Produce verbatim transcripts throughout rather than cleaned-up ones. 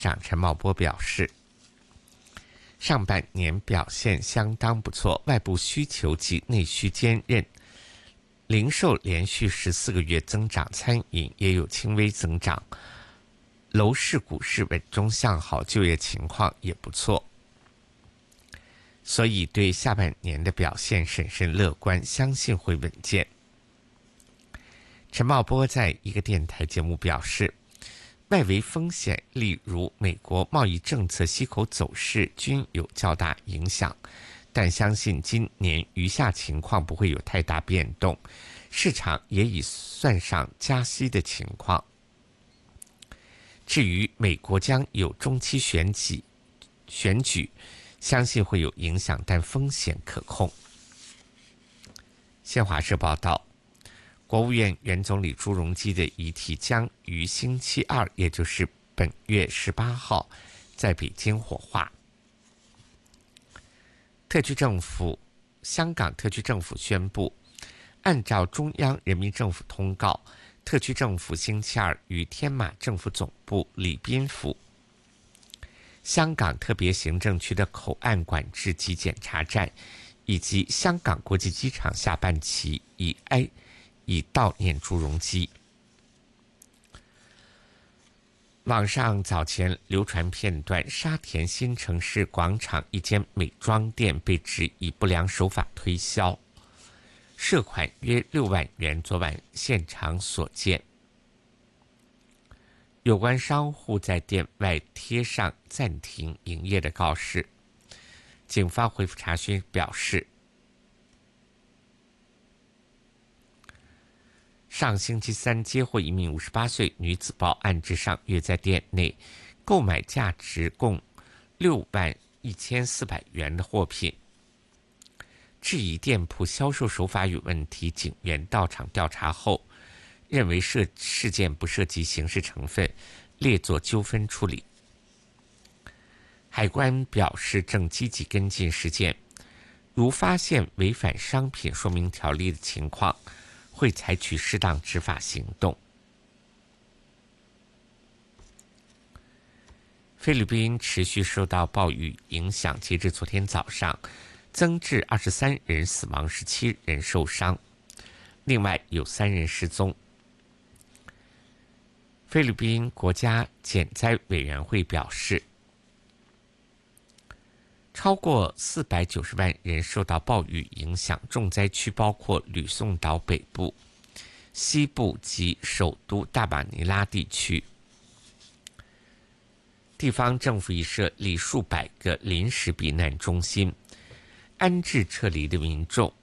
长陈茂波表示，上半年表现相当不错，外部需求及内需坚韧，零售连续十四个月增长，餐饮也有轻微增长，楼市股市稳中向好，就业情况也不错，所以对下半年的表现审慎乐观，相信会稳健。陈茂波在一个电台节目表示，外围风险例如美国贸易政策息口走势均有较大影响，但相信今年余下情况不会有太大变动，市场也已算上加息的情况。至于美国将有中期选举，选举相信会有影响，但风险可控。新华社报道，国务院原总理朱镕基的遗体将于星期二，也就是本月十八号，在北京火化。特区政府，香港特区政府宣布，按照中央人民政府通告，特区政府星期二于天马政府总部礼宾府、香港特别行政区的口岸管制及检查站以及香港国际机场下半旗，以哀以悼念朱镕基。网上早前流传片段，沙田新城市广场一间美妆店被指以不良手法推销，涉款约六万元，昨晚现场所见。有关商户在店外贴上暂停营业的告示。警方回复查询表示，上星期三接获一名五十八岁女子报案，指上月在店内购买价值共六万一千四百元的货品，质疑店铺销售手法有问题。警员到场调查后，认为涉事件不涉及刑事成分，列作纠纷处理。海关表示正积极跟进事件，如发现违反商品说明条例的情况，会采取适当执法行动。菲律宾持续受到暴雨影响，截至昨天早上，增至二十三人死亡，十七人受伤，另外有三人失踪。菲律宾国家减灾委员会表示，超过四百九十万人受到暴雨影响，重灾区包括吕宋岛北部、西部及首都大马尼拉地区。地方政府已设立数百个临时避难中心，安置撤离的民众。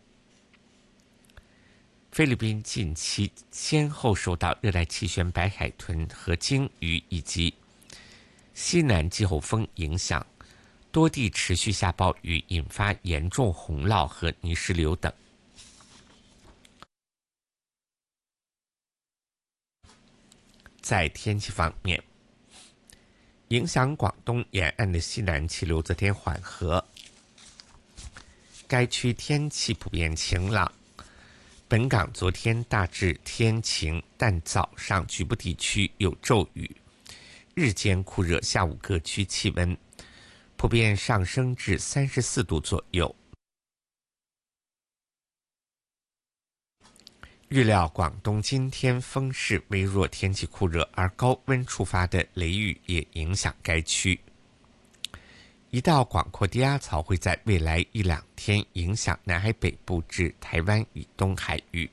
菲律宾近期先后受到热带气旋白海豚和鲸鱼以及西南季候风影响，多地持续下暴雨，引发严重洪涝和泥石流等。在天气方面，影响广东沿岸的西南气流昨天缓和，该区天气普遍晴朗。本港昨天大致天晴，但早上局部地区有骤雨，日间酷热，下午各区气温普遍上升至三十四度左右。预料广东今天风势微弱，天气酷热，而高温触发的雷雨也影响该区。一道广阔低压槽会在未来一两天影响南海北部至台湾以东海域。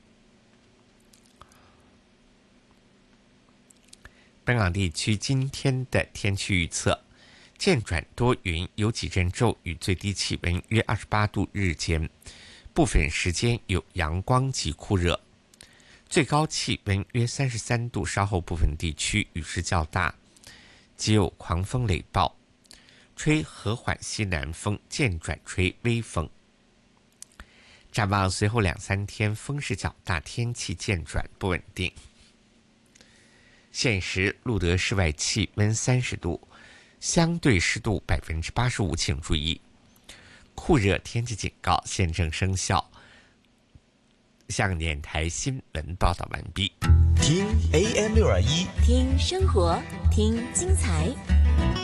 本港地区今天的天气预测，渐转多云，有几阵骤雨，最低气温约二十八度日间，部分时间有阳光及酷热，最高气温约三十三度，稍后部分地区雨势较大，即有狂风雷暴，吹和缓西南风，渐转吹微风。展望随后两三天风势较大，天气渐转不稳定。现时路德室外气温三十度，相对湿度百分之八十五，请注意，酷热天气警告现正生效。 向电台新闻报道完毕。 听 A M 六二一， 听生活，听精彩。